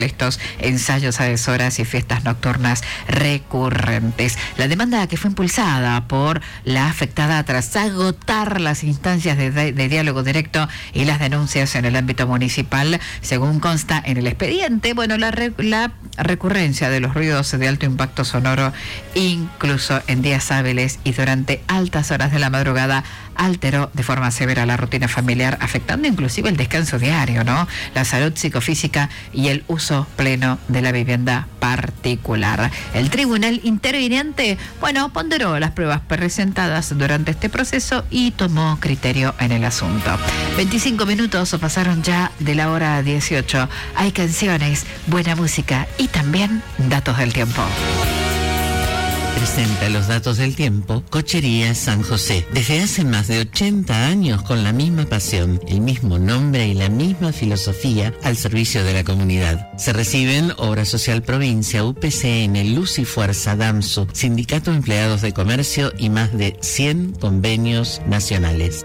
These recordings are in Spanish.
estos ensayos a deshoras y fiestas nocturnas recurrentes. La demanda que fue impulsada por la afectada tras agotar las instancias de diálogo directo y las denuncias en el ámbito municipal, según consta en el expediente, la recurrencia de los ruidos de alto impacto sonoro, incluso en días hábiles y durante altas horas de la madrugada, alteró de forma severa la rutina familiar, afectando inclusive el descanso diario, ¿no?, la salud psicofísica y el uso pleno de la vivienda particular. El tribunal interviniente, ponderó las pruebas presentadas durante este proceso y tomó criterio en el asunto. 25 minutos pasaron ya de la hora 18. Hay canciones, buena música y también datos del tiempo. Presenta los datos del tiempo Cochería San José. Desde hace más de 80 años con la misma pasión, el mismo nombre y la misma filosofía al servicio de la comunidad. Se reciben Obra Social Provincia, UPCN, Luz y Fuerza, DAMSU, Sindicato de Empleados de Comercio y más de 100 convenios nacionales.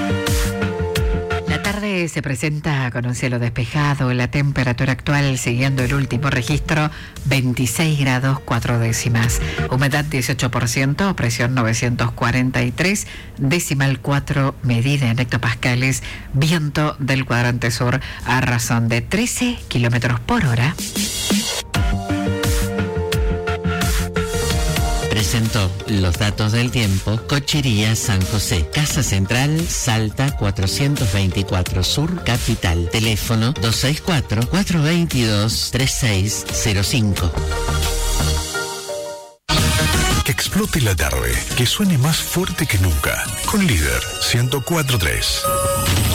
La tarde se presenta con un cielo despejado, la temperatura actual siguiendo el último registro, 26 grados 4 décimas, humedad 18%, presión 943, decimal 4 medida en hectopascales, viento del cuadrante sur a razón de 13 kilómetros por hora. Presentó los datos del tiempo Cochería San José. Casa Central, Salta 424 Sur, Capital. Teléfono 264-422-3605. Que explote la tarde, que suene más fuerte que nunca. Con Líder 104.3.